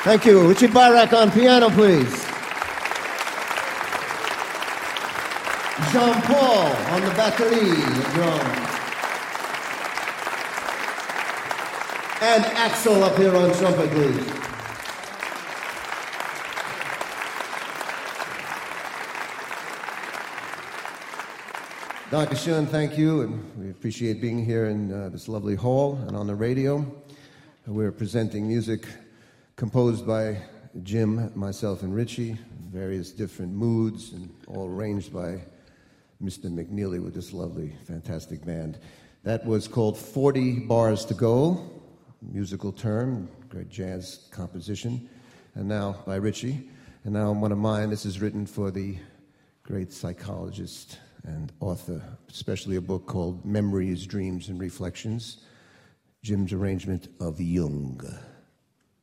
Thank you. Richie Barak on piano, please. Jean-Paul on the batterie and drums. And Axel up here on trumpet, please. Dr. Shun, thank you, and we appreciate being here in this lovely hall and on the radio. We're presenting music composed by Jim, myself, and Richie, various different moods, and all arranged by Mr. McNeely with this lovely, fantastic band. That was called 40 Bars to Go, musical term, great jazz composition, and now by Richie. And now one of mine, this is written for the great psychologist and author, especially a book called Memories, Dreams, and Reflections, Jim's arrangement of Jung.